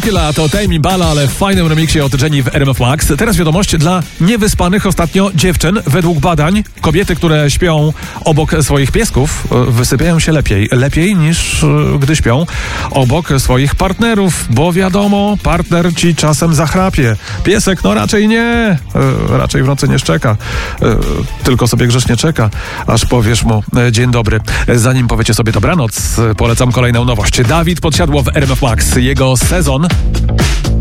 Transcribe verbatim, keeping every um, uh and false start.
Dracula to Tame Impala, ale w fajnym remiksie od Jenny w R M F Max. Teraz wiadomość dla niewyspanych ostatnio dziewczyn. Według badań kobiety, które śpią obok swoich piesków, wysypiają się lepiej. Lepiej niż gdy śpią obok swoich partnerów, bo wiadomo, partner ci czasem zachrapie. Piesek no raczej nie. Raczej w nocy nie szczeka. Tylko sobie grzecznie czeka, aż powiesz mu dzień dobry. Zanim powiecie sobie dobranoc, polecam kolejną nowość. Dawid Podsiadło w R M F Max. Jego sezon